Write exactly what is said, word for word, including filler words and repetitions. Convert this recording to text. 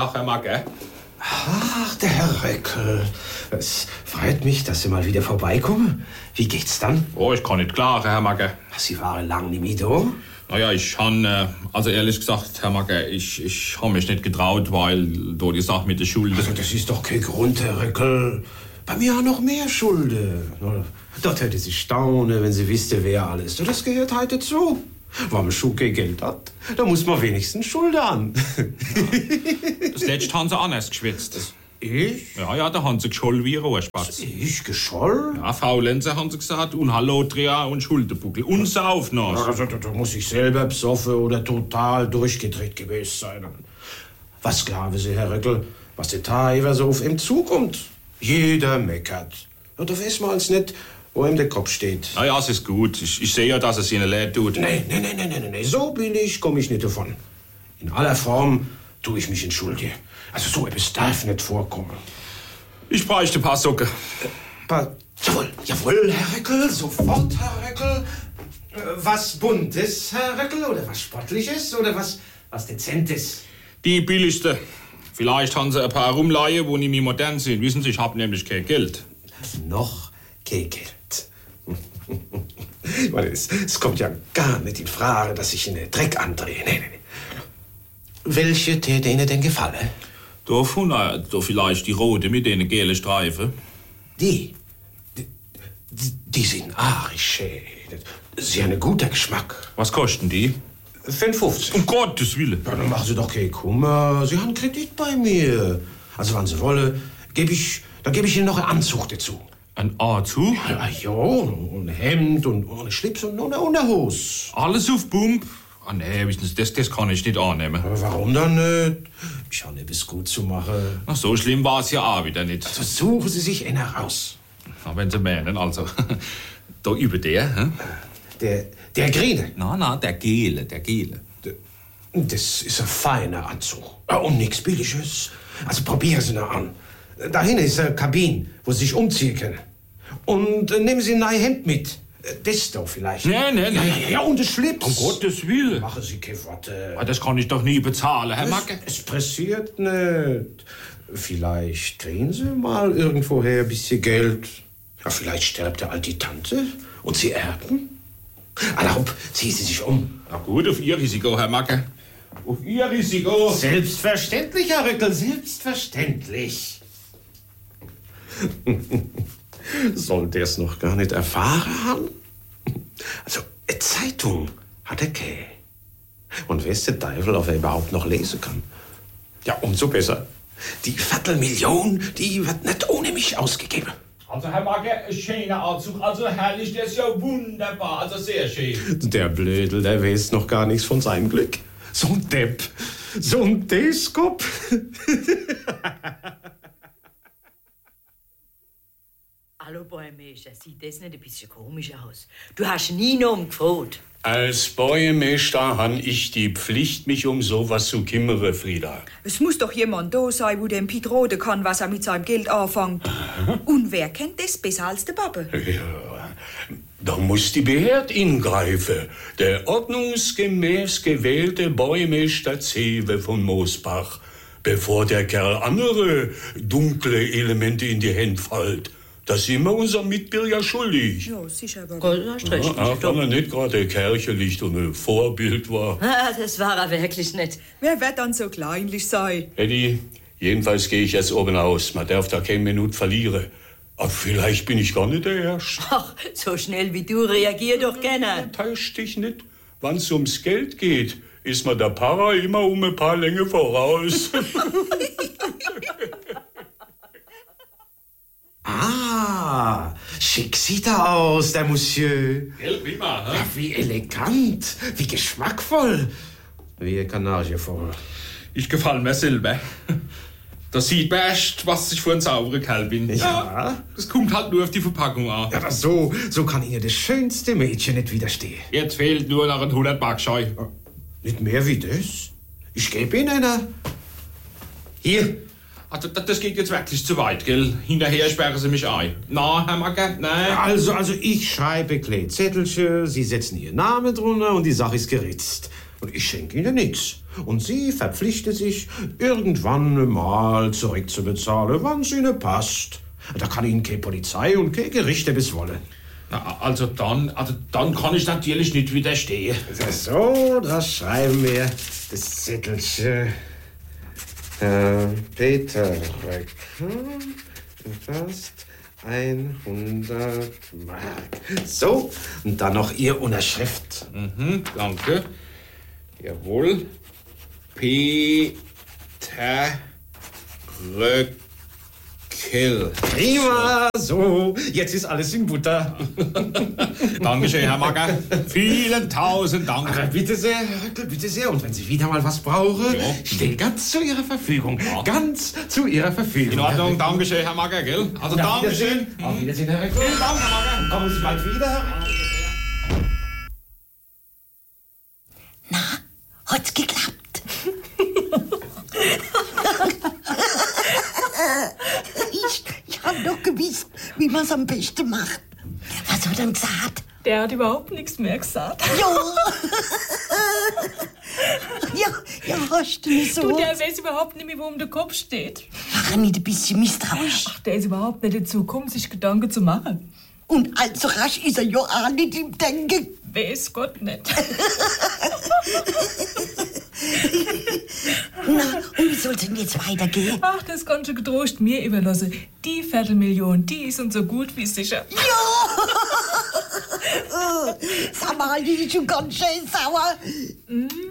Tag, Herr Magge. Ach, der Herr Reckel. Es freut mich, dass Sie mal wieder vorbeikommen. Wie geht's dann? Oh, ich kann nicht klar, Herr Magge. Sie waren lang nicht mehr da? Naja, ich han, äh, also ehrlich gesagt, Herr Magge, ich, ich habe mich nicht getraut, weil da die Sache mit der Schule... Also das ist doch kein Grund, Herr Reckel. Bei mir haben noch mehr Schulden. Dort hätte Sie staunen, wenn Sie wüsste, wer alles. Das gehört heute zu. Wenn man schon kein Geld hat, da muss man wenigstens Schulden an. Das letzte haben sie anders geschwitzt. Ich? Ja, ja, da haben sie gescholl wie ein Rohrspatz. Ich gescholl? Ja, Faulenzer haben sie gesagt, und Halotria und Schulterbuckel und Saufnass. Also, da, da muss ich selber besoffen oder total durchgedreht gewesen sein. Was glauben Sie, Herr Reckel, was der Tag so auf ihm zukommt? Jeder meckert. Ja, da weiß man als nicht, wo ihm der Kopf steht. Na ja, es ist gut. Ich, ich sehe ja, dass es ihnen leid tut. Nein, nein, nein, nein, nein, nein. So billig komme ich nicht davon. In aller Form tue ich mich entschuldigen. Also so etwas darf nicht vorkommen. Ich bräuchte ein paar Socken. Äh, paar, jawohl, jawohl, Herr Reckel, sofort, Herr Reckel. Äh, was Buntes, Herr Reckel, oder was Sportliches, oder was, was Dezentes? Die billigste. Vielleicht haben sie ein paar Rumleihe, wo nicht mehr modern sind. Wissen Sie, ich habe nämlich kein Geld. Noch kein Geld. Ich meine, es, es kommt ja gar nicht in Frage, dass ich in den Dreck andrehe. Nee, nee, nee. Welche täte Ihnen denn gefallen? Da, na, da vielleicht die rote mit den gelben Streifen. Die? Die, die sind arisch. Sie haben einen guten Geschmack. Was kosten die? fünfundfünfzig. Um Gottes Willen. Ja, dann machen Sie doch keinen Kummer. Sie haben Kredit bei mir. Also, wenn Sie wollen, gebe ich, dann gebe ich Ihnen noch einen Anzug dazu. Ein Anzug? Ja, ja, und ein Hemd und ohne Schlips und ohne Unterhose. Alles auf Pump? Ah, nee, wissen Sie, das, das kann ich nicht annehmen. Aber warum dann nicht? Ich habe etwas gut zu machen. Ach, so schlimm war es ja auch wieder nicht. Also suchen Sie sich einen raus. Na, wenn Sie meinen, also. Da über der, hä? Der, der Grüne. Na, na, der Gele, der Gele. Das ist ein feiner Anzug. Und nichts Billiges. Also probieren Sie ihn an. Dahin ist eine Kabine, wo Sie sich umziehen können. Und äh, nehmen Sie ein neues Hemd mit. Das doch vielleicht. Nee, nee, nee. Ja, ja, ja, und das Schlips. Um Gottes Willen. Machen Sie keine Worte. Das kann ich doch nie bezahlen, Herr Macke. Es, es passiert nicht. Vielleicht kriegen Sie mal irgendwoher ein bisschen Geld. Ja, vielleicht stirbt ja all die Tante und Sie erben. Erlaub, ziehen Sie sich um. Na gut, auf Ihr Risiko, Herr Macke. Auf Ihr Risiko. Selbstverständlich, Herr Rückel, selbstverständlich. Soll der es noch gar nicht erfahren haben? Also, eine Zeitung hat er keine. Und weiß der Teufel, ob er überhaupt noch lesen kann. Ja, umso besser. Die Viertelmillion, die wird nicht ohne mich ausgegeben. Also, Herr Macke, ein schöner Anzug, also herrlich, der ist ja wunderbar, also sehr schön. Der Blödel, der weiß noch gar nichts von seinem Glück. So ein Depp, so ein Deskop. Hallo, Bäumeister, sieht das nicht ein bisschen komisch aus? Du hast nie noch umgefragt. Als Bäumeister han ich die Pflicht, mich um sowas zu kümmern, Frieda. Es muss doch jemand da sein, wo dem Piet roden kann, was er mit seinem Geld anfängt. Und wer kennt das besser als der Pappe? Ja, da muss die Behörde ingreifen. Der ordnungsgemäß gewählte Bäumeister Zewe von Moosbach, bevor der Kerl andere dunkle Elemente in die Hände fällt. Das sind wir unserem Mitbürger schuldig. Ja, sicher, aber... Gott, du hast recht. Ja, auch wenn er nicht gerade Kerchelicht und ein Vorbild war. Ah, das war er wirklich nicht. Wer wird dann so kleinlich sein? Eddie, jedenfalls gehe ich jetzt oben aus. Man darf da keine Minute verlieren. Aber vielleicht bin ich gar nicht der Erste. Ach, so schnell wie du reagier doch gerne. Täusch dich nicht. Wenn es ums Geld geht, ist man der Para immer um ein paar Länge voraus. Ah, schick sieht er aus, der Monsieur. Gell, prima, ne? Ja, wie elegant, wie geschmackvoll. Wie ein Kanarienvogel. Ich gefall mir selber. Da sieht man erst, was ich für ein sauberer Kerl bin. Ja. Ja. Das kommt halt nur auf die Verpackung an. Ja, das so, so kann Ihnen das schönste Mädchen nicht widerstehen. Jetzt fehlt nur noch ein hundert Mark Scheu. Nicht mehr wie das? Ich gebe Ihnen einer. Hier. Also, das geht jetzt wirklich zu weit, gell? Hinterher sperren Sie mich ein. Na, Herr Macker, nein. Also, also ich schreibe kleine Zettelchen, Sie setzen Ihren Namen drunter und die Sache ist geritzt. Und ich schenke Ihnen nichts. Und sie verpflichtet sich, irgendwann mal zurückzubezahlen, wann es Ihnen passt. Da kann Ihnen keine Polizei und keine Gerichte bis wollen. Na, also dann, also dann kann ich natürlich nicht widerstehen. So, das schreiben wir das Zettelchen. Äh, Peter Röcker, fast hundert Mark. So, und dann noch Ihr Unterschrift. Mhm, danke. Jawohl. Peter Röckel. Prima, so, jetzt ist alles in Butter. Dankeschön, Herr Magger. Vielen tausend Dank. Aber bitte sehr, Herr Röckel, bitte sehr. Und wenn Sie wieder mal was brauchen, Ja. stehe ganz zu Ihrer Verfügung. Ja. Ganz zu Ihrer Verfügung. In Ordnung, Dankeschön, Herr Magger, gell? Also Auf Dankeschön. Wiedersehen. Auf Wiedersehen, Herr Röckel. Vielen Dank, Herr Magger. Kommen Sie bald wieder. Hat's geklappt? ich ich habe doch gewusst, wie man es am besten macht. Was hat er denn gesagt? Der hat überhaupt nichts mehr gesagt. Ja. ja, ja, hast du nicht so. Du, der weiß überhaupt nicht mehr, wo um der Kopf steht. War er nicht ein bisschen misstrauisch? Ach, der ist überhaupt nicht dazu gekommen, sich Gedanken zu machen. Und allzu rasch ist er ja auch nicht im Denken. Weiß Gott nicht. Na, und wie soll's denn jetzt weitergehen? Ach, das kannst du getrost mir überlassen. Die Viertelmillion, die ist uns so gut wie sicher. Sag mal, die ist schon ganz schön sauer. Mm,